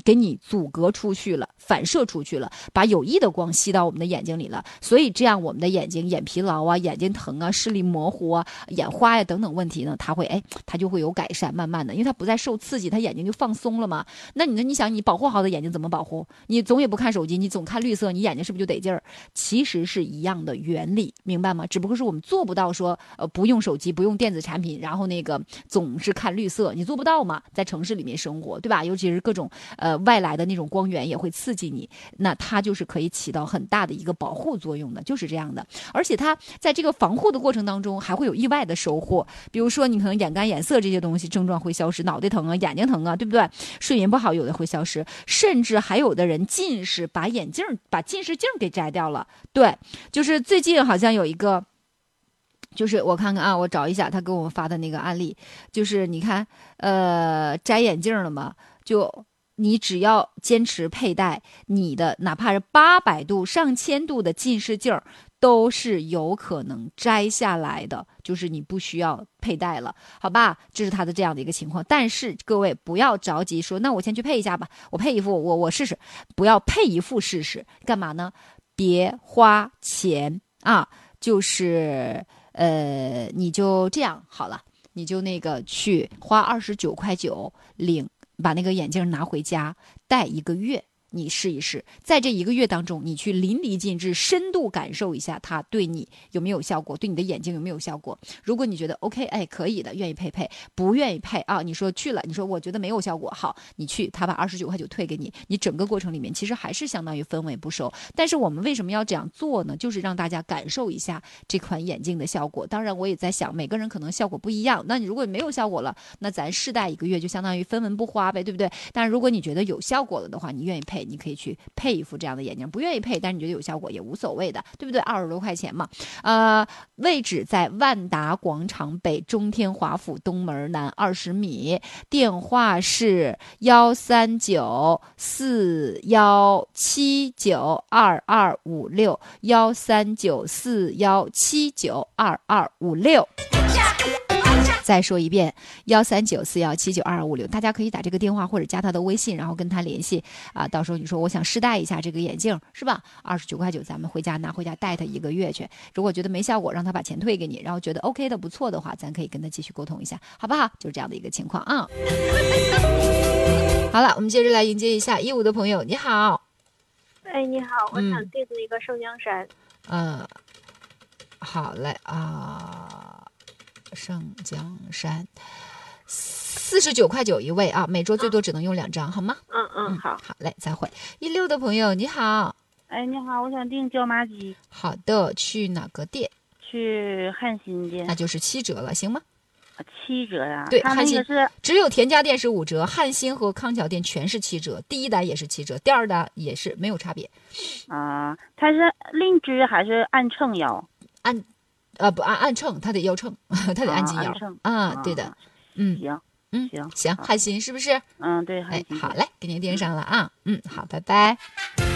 给你阻隔出去了，反射出去了，把有益的光吸到我们的眼睛里了，所以这样我们的眼睛眼疲劳啊、眼睛疼啊、视力模糊啊、眼花呀等等问题呢，它就会有改善，慢慢的，因为它不再受刺激，它眼睛就放松了嘛。那你想，你保护好的眼睛怎么保护？你总也不看手机，你总看绿色，你眼睛是不是就得劲儿？其实是一样的原理，明白吗？只不过是我们做不到说不用手机、不用电子产品，然后那个总是看绿色，你做不到嘛？在城市里面生活，对吧？尤其是各种外来的那种光源也会刺激你，那它就是可以起到很大的一个保护作用的，就是这样的。而且它在这个防护的过程当中还会有意外的收获，比如说你可能眼干眼涩这些东西症状会消失，脑袋疼啊、眼睛疼啊，对不对？睡眠不好有的会消失，甚至还有的人近视把近视镜给摘掉了。对，就是最近好像有一个，就是我看看啊，我找一下他给我们发的那个案例，就是你看摘眼镜了嘛，就你只要坚持佩戴你的哪怕是800度上千度的近视镜都是有可能摘下来的，就是你不需要佩戴了，好吧？这是他的这样的一个情况。但是各位不要着急说，那我先去配一下吧，我配一副，我试试，不要配一副试试，干嘛呢？别花钱啊，就是你就这样好了，你就那个去花29.9把那个眼镜拿回家戴1个月。你试一试，在这1个月当中，你去淋漓尽致、深度感受一下它对你有没有效果，对你的眼睛有没有效果。如果你觉得 OK， 可以的，愿意配，不愿意配啊，你说去了，你说我觉得没有效果，好，你去，他把29.9退给你，你整个过程里面其实还是相当于分文不收。但是我们为什么要这样做呢？就是让大家感受一下这款眼镜的效果。当然，我也在想，每个人可能效果不一样。那你如果没有效果了，那咱试戴1个月就相当于分文不花呗，对不对？但是如果你觉得有效果了的话，你愿意配。你可以去配一副这样的眼镜，不愿意配，但是你觉得有效果也无所谓的，对不对？20多块钱嘛。位置在万达广场北中天华府东门南20米，电话是13941792256，13941792256。再说一遍，13941792256，大家可以打这个电话或者加他的微信，然后跟他联系啊。到时候你说我想试戴一下这个眼镜，是吧？29.9，咱们拿回家戴它1个月去。如果觉得没效果，让他把钱退给你，然后觉得 OK 的不错的话，咱可以跟他继续沟通一下，好不好？就是这样的一个情况啊。好了，我们接着来迎接一下15的朋友，你好。 哎，你好，我想订那个圣江山。 好嘞啊。圣江山49.9一位啊，每周最多只能用2张，好吗？ 好， 好嘞，再会。16的朋友你好。 哎，你好，我想订椒麻鸡。 好的，去哪个店？ 去汉新店。 那就是7折了，行吗 ？7折呀？ 对，汉新是只有田家店是5折，汉新和康桥店全是7折，第一单也是7折，第二单也是没有差别。 啊，它是另支还是按称要？ 不按称，他得要称，他得按斤要啊，对的。 行， 行，汉新是不是？ 对，汉新。 好嘞，给您订上了啊。好，拜拜。